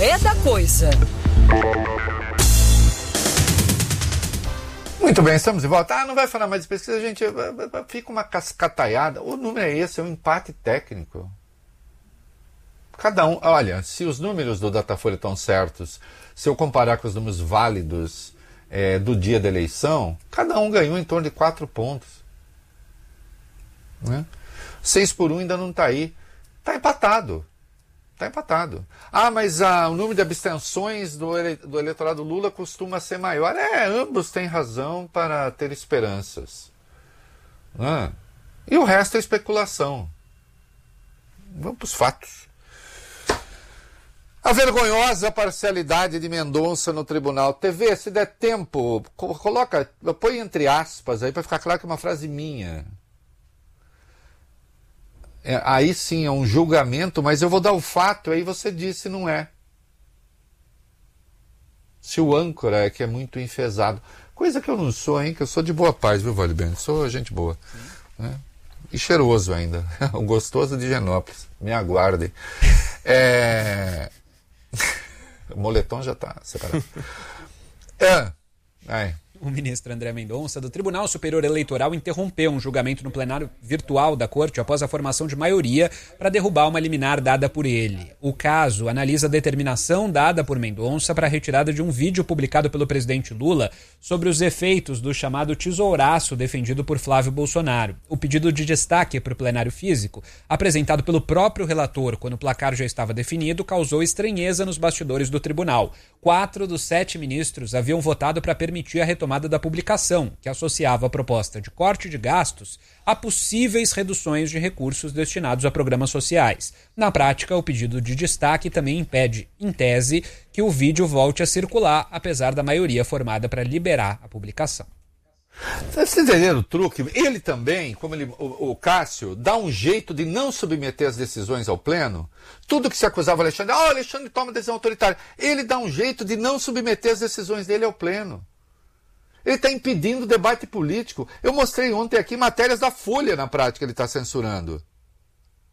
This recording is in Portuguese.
é da coisa. Muito bem, estamos de volta. Não vai falar mais de pesquisa, gente. Fica uma cascataiada. O número é esse, é um empate técnico. Cada um... Olha, se os números do Datafolha estão certos, se eu comparar com os números válidos do dia da eleição, cada um ganhou em torno de 4 pontos. Né? 6-1 ainda não está aí. Está empatado. Está empatado. Mas o número de abstenções do eleitorado Lula costuma ser maior. Ambos têm razão para ter esperanças. Né? E o resto é especulação. Vamos para os fatos. A vergonhosa parcialidade de Mendonça no Tribunal. TV, se der tempo, põe entre aspas aí para ficar claro que é uma frase minha. Aí sim é um julgamento, mas eu vou dar o fato, aí você diz se não é. Se o âncora é que é muito enfesado. Coisa que eu não sou, hein? Que eu sou de boa paz, viu, Vale Bem? Sou gente boa. Né? E cheiroso ainda. Um gostoso de Genópolis. Me aguardem. O moletom já está separado. O ministro André Mendonça, do Tribunal Superior Eleitoral, interrompeu um julgamento no plenário virtual da Corte após a formação de maioria para derrubar uma liminar dada por ele. O caso analisa a determinação dada por Mendonça para a retirada de um vídeo publicado pelo presidente Lula sobre os efeitos do chamado tesouraço defendido por Flávio Bolsonaro. O pedido de destaque para o plenário físico, apresentado pelo próprio relator quando o placar já estava definido, causou estranheza nos bastidores do tribunal. 4 dos 7 ministros haviam votado para permitir a retomada da publicação, que associava a proposta de corte de gastos a possíveis reduções de recursos destinados a programas sociais. Na prática, o pedido de destaque também impede, em tese, que o vídeo volte a circular, apesar da maioria formada para liberar a publicação. Vocês entenderam o truque? Ele também, como o Cássio, dá um jeito de não submeter as decisões ao pleno. Tudo que se acusava o Alexandre, Alexandre toma decisão autoritária. Ele dá um jeito de não submeter as decisões dele ao pleno. Ele está impedindo o debate político. Eu mostrei ontem aqui matérias da Folha, na prática, ele está censurando.